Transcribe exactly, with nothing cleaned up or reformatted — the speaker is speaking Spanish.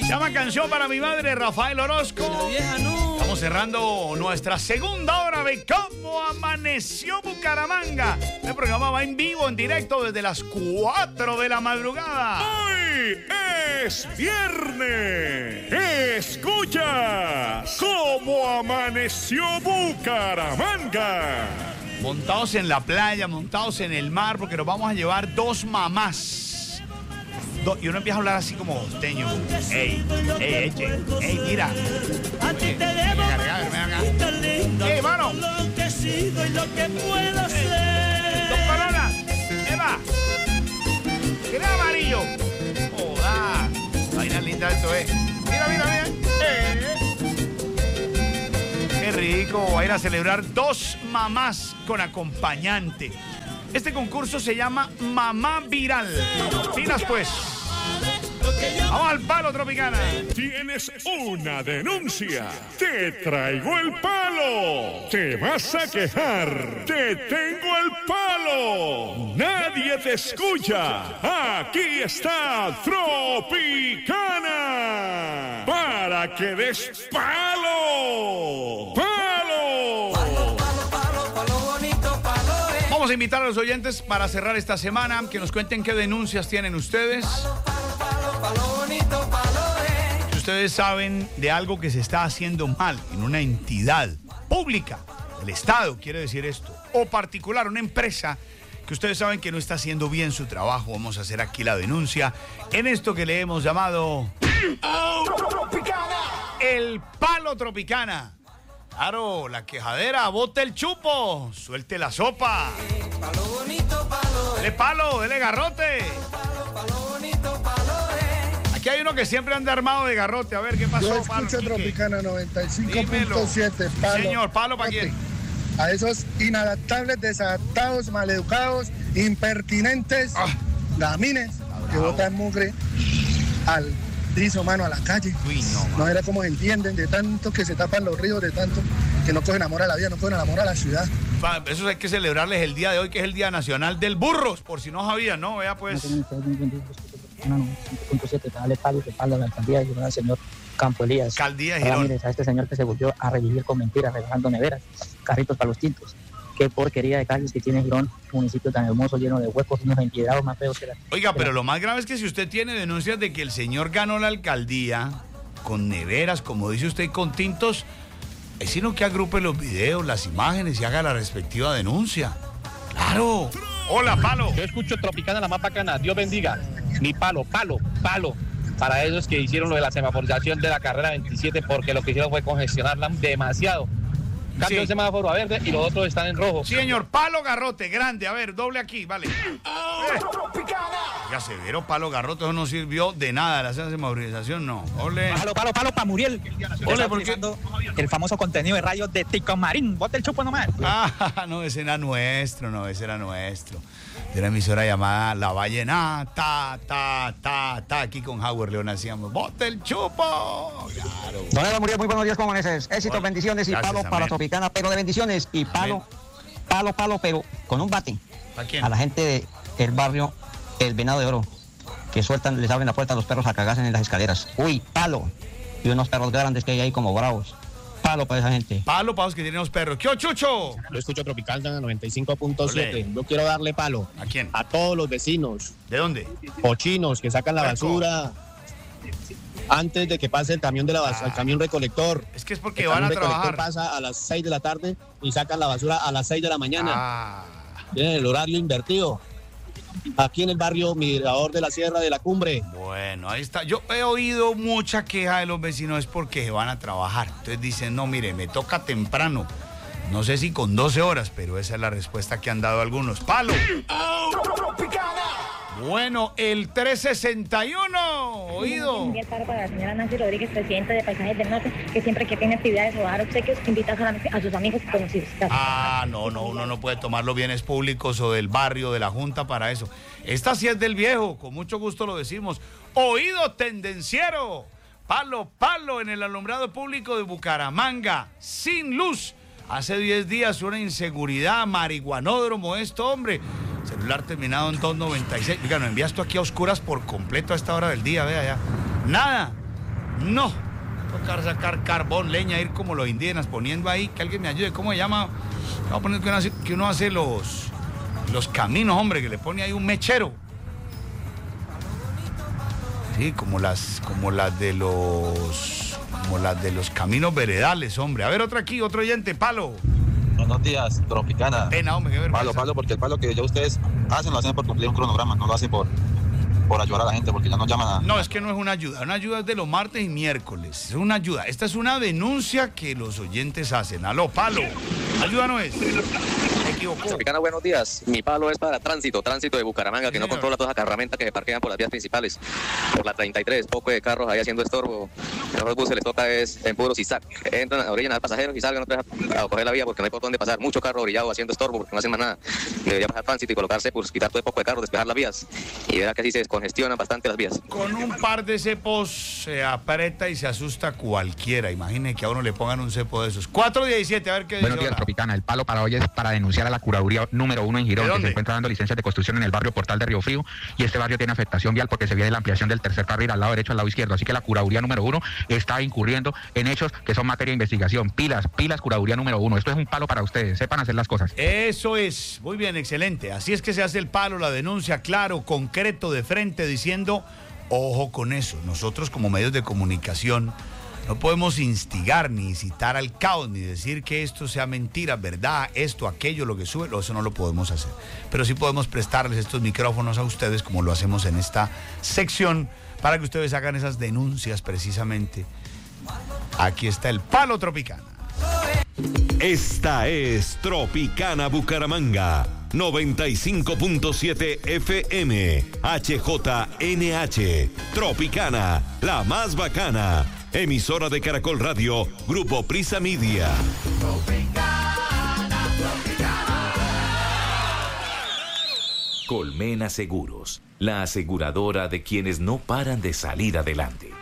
llama Canción para mi madre, Rafael Orozco. La vieja no. Estamos cerrando nuestra segunda hora de Cómo Amaneció Bucaramanga. El programa va en vivo, en directo, desde las cuatro de la madrugada. Hoy es viernes. Escuchas Cómo Amaneció Bucaramanga. Montados en la playa, montados en el mar, porque nos vamos a llevar dos mamás. Do, y uno empieza a hablar así como costeño. Ey, ey, ey, ey, mira. Oye, venga, venga, venga, venga. Ey, mano. Dos coronas. Eva. ¿Qué amarillo? Joda. Vaina linda esto es. Mira, mira, mira. Eh. Qué rico. Va a ir a celebrar dos mamás con acompañante. Este concurso se llama Mamá Viral. Pilas pues. Vamos al palo, Tropicana. Tienes una denuncia. Te traigo el palo. Te vas a quejar. Te tengo el palo. Nadie te escucha. Aquí está Tropicana. Para que des palo. ¡Palo! Vamos a invitar a los oyentes para cerrar esta semana, que nos cuenten qué denuncias tienen ustedes. Si ustedes saben de algo que se está haciendo mal en una entidad pública, el Estado quiere decir esto, o particular, una empresa que ustedes saben que no está haciendo bien su trabajo, vamos a hacer aquí la denuncia en esto que le hemos llamado el Palo Tropicana. Claro, la quejadera, bote el chupo, suelte la sopa. Palo bonito, palo. Dele palo, dele garrote. Palo, palo bonito, palo. Aquí hay uno que siempre anda armado de garrote. A ver, ¿qué pasó, Yo Palo? escucho Quique? Tropicana noventa y cinco Dímelo. punto siete, palo. Señor, ¿palo para quién? A esos inadaptables, desadaptados, maleducados, impertinentes, Ah. gamines, que bravo. botan mugre al piso, mano, a la calle. Uy, no, No man. era como entienden, de tanto que se tapan los ríos, de tanto que no cogen amor a la vida, no cogen amor a la ciudad. Pa- Eso hay que celebrarles el día de hoy, que es el Día Nacional del Burros, por si no sabían, ¿no? Vea, pues. cinco punto siete, dale palo, que palo a la alcaldía y al señor Campo Elías. Alcaldía de Ahora Girón. mires a este señor que se volvió a revivir con mentiras, regalando neveras, carritos para los tintos. Qué porquería de calles que tiene Girón, municipio tan hermoso, lleno de huecos, unos empiedrados más feos que la... Oiga, pero lo más grave es que si usted tiene denuncias de que el señor ganó la alcaldía con neveras, como dice usted, y con tintos, es sino que agrupe los videos, las imágenes y haga la respectiva denuncia. ¡Claro! ¡Hola, Palo! Yo escucho Tropicana, la más bacana. Dios bendiga. Mi palo, palo, palo. Para esos que hicieron lo de la semaforización de la carrera veintisiete, porque lo que hicieron fue congestionarla demasiado. Cambio Sí. el semáforo a verde y los otros están en rojo. Sí, señor, Palo Garrote, grande. A ver, doble aquí, vale. Eh. Ya severo, Palo Garrote, eso no sirvió de nada. La semaforización, no. Ole. Palo, palo, palo para Muriel. Ole, ¿por qué? El famoso contenido de rayos de Tico Marín. Bote el chupo nomás. Ah, no, ese era nuestro, no, ese era nuestro. De una emisora llamada La Ballena, ta, ta, ta, ta, aquí con Howard León hacíamos, ¡bote el chupo! Claro. Don Eva Muriel, muy buenos días, ¿cómo amaneces? Éxitos, Hola. bendiciones y Gracias, palo para amén. Tropicana, pero de bendiciones y palo, Amén. palo, palo, pero con un bate ¿A quién? a la gente de- del barrio El Venado de Oro, que sueltan, les abren la puerta a los perros a cagarse en las escaleras. Uy, palo. Y unos perros grandes que hay ahí como bravos. Palo para esa gente. Palo, palos que tienen los perros. ¿Qué, Chucho? Yo escucho Tropicana noventa y cinco punto Ole. siete. Yo quiero darle palo ¿A quién? a todos los vecinos ¿De dónde? cochinos que sacan la Puerco. basura antes de que pase el camión de la basura, Ah. el camión recolector. Es que es porque El van a camión recolector trabajar. pasa a las seis de la tarde y sacan la basura a las seis de la mañana. Ah, Tienen el horario invertido. Aquí en el barrio Mirador de la Sierra de la Cumbre. bueno, ahí está. Yo he oído mucha queja de los vecinos, es porque se van a trabajar. Entonces dicen, no, mire, me toca temprano. No sé si con doce horas, pero esa es la respuesta que han dado algunos. ¡Palo! Bueno, el trescientos sesenta y uno, oído. Un día paro para la señora Nancy Rodríguez, presidenta de Paisajes del Norte, que siempre que tiene actividades o dar obsequios, invita solamente a sus amigos y conocidos. Gracias. Ah, no, no, uno no puede tomar los bienes públicos o del barrio, de la junta para eso. Esta sí es del viejo, con mucho gusto lo decimos. Oído tendenciero, palo, palo en el alumbrado público de Bucaramanga, sin luz. Hace diez días una inseguridad, marihuanódromo esto, hombre. Celular terminado en dos noventa y seis. Oiga, nos envías tú aquí a oscuras por completo a esta hora del día, vea ya. Nada. No, tocar sacar carbón, leña, ir como los indígenas poniendo ahí, que alguien me ayude, ¿cómo se llama? Vamos a poner que uno hace, que uno hace los, los caminos, hombre, que le pone ahí un mechero. Sí, como las, como las de los, como las de los caminos veredales, hombre. A ver, otro aquí, otro oyente, Palo. Buenos días, Tropicana. Pena, hombre, qué vergüenza. Palo, palo, porque el palo que ya ustedes hacen lo hacen por cumplir un cronograma, no lo hacen por, por ayudar a la gente, porque ya no llaman a... No, es que no es una ayuda, una ayuda es de los martes y miércoles, es una ayuda. Esta es una denuncia que los oyentes hacen. Aló, Palo, ayuda no es. Me equivocó. Tropicana, buenos días. Mi palo es para tránsito, tránsito de Bucaramanga, Sí, que no señor. controla todas las carramentas que se parquean por las vías principales. Por la treinta y tres, poco de carros ahí haciendo estorbo. A los buses les toca es en puro zigzag. Entran, orillan a los pasajeros y salgan otra vez a, a coger la vía porque no hay por dónde pasar. Mucho carro orillado haciendo estorbo porque no hacen más nada. Debería pasar tránsito y colocarse, pues quitar todo el poco de carros, despejar las vías. Y verá que así se descongestionan bastante las vías. Con un par de cepos se aprieta y se asusta cualquiera. Imagine que a uno le pongan un cepo de esos. cuatro diecisiete, a ver qué dice. Buenos días, ahora. Tropicana. El palo para hoy es para denunciar a la curaduría número uno en Girón, ¿De que dónde? se encuentra dando licencias de construcción en el barrio Portal de Río Frío, y este barrio tiene afectación vial porque se viene la ampliación del tercer carril al lado derecho, al lado izquierdo. Así que la curaduría número uno está incurriendo en hechos que son materia de investigación. Pilas, pilas, curaduría número uno. Esto es un palo para ustedes. Sepan hacer las cosas. Eso es, muy bien, excelente. Así es que se hace el palo, la denuncia, claro, concreto, de frente, diciendo, ojo con eso. Nosotros como medios de comunicación no podemos instigar ni incitar al caos, ni decir que esto sea mentira, verdad, esto, aquello, lo que sube, eso no lo podemos hacer. Pero sí podemos prestarles estos micrófonos a ustedes, como lo hacemos en esta sección, para que ustedes hagan esas denuncias precisamente. Aquí está el Palo Tropicana. Esta es Tropicana Bucaramanga, noventa y cinco punto siete F M, H J N H, Tropicana, la más bacana, emisora de Caracol Radio, Grupo Prisa Media. Colmena Seguros, la aseguradora de quienes no paran de salir adelante.